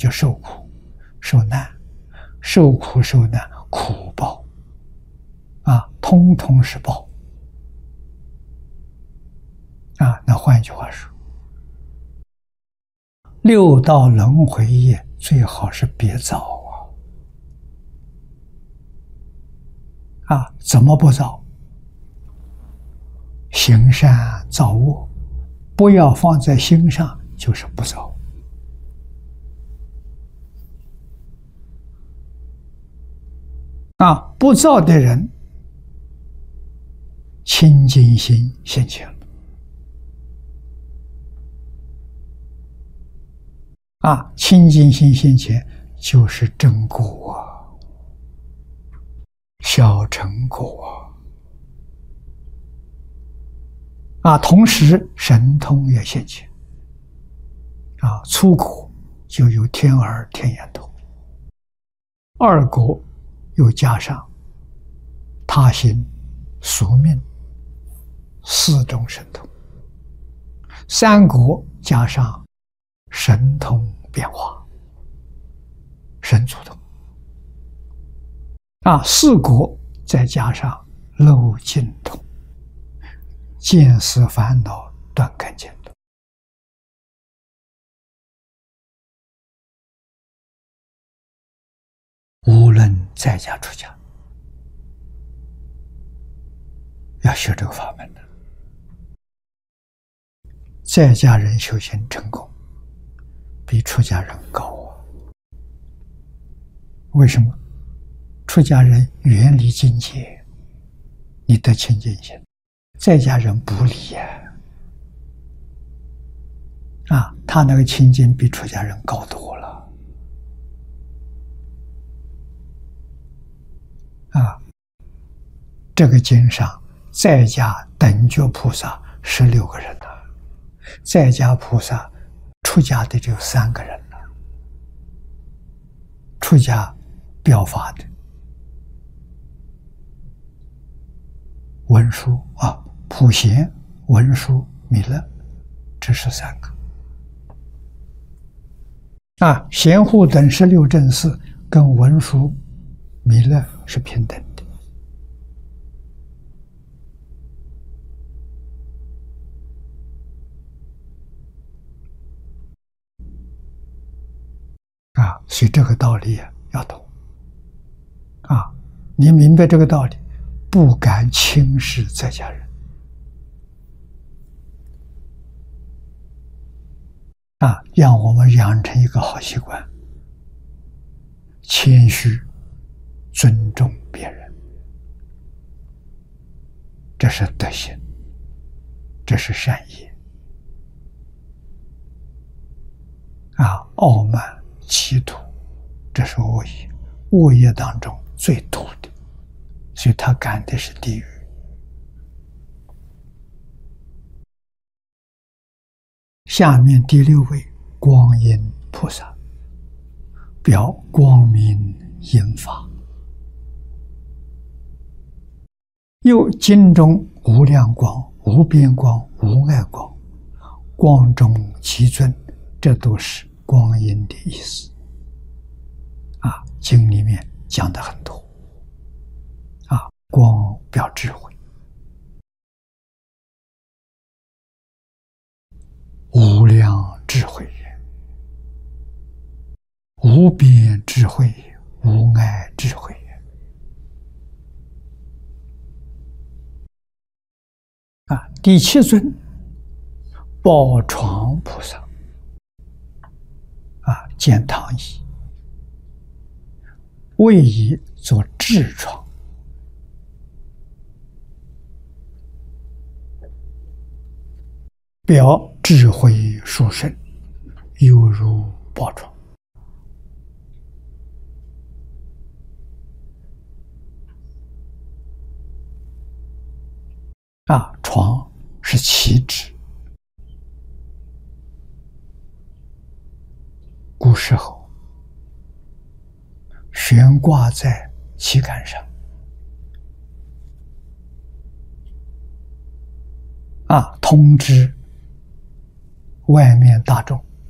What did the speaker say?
就受苦、受难、受苦受难苦报通通是报那换一句话说，六道轮回业最好是别造怎么不造？行善造恶，不要放在心上，就是不造。不造的人，清净心现前了。清净心现前就是真果小成果同时神通也现前初果就有天耳、天眼通，二果又加上他心、宿命四种神通，三果加上神通变化神足通四果再加上漏尽通见思烦恼断根见通。无论在家出家，要学这个法门的。在家人修行成功比出家人高为什么？出家人远离境界，你得清净心；在家人不离他那个清净比出家人高多了这个经上在家等觉菩萨16个人在家菩萨出家的只有3个人了。出家表法的文殊普贤、文殊、弥勒，这是3个贤护等16正士跟文殊、弥勒是平等的所以这个道理要懂你明白这个道理，不敢轻视在家人让我们养成一个好习惯，谦虚尊重别人，这是德行，这是善业傲慢嫉妒，这是恶业，恶业当中最毒的，所以他感的是地狱。下面第6位光音菩萨，表光明音法，又经中无量光、无边光、无碍光，光中极尊，这都是光阴的意思经里面讲的很多光表智慧，无量智慧也，无边智慧也，无碍智慧也第7尊宝床菩萨见堂椅，位以作痔疮，表智慧殊胜，犹如宝床床是旗帜，古时候悬挂在旗杆上通知外面大众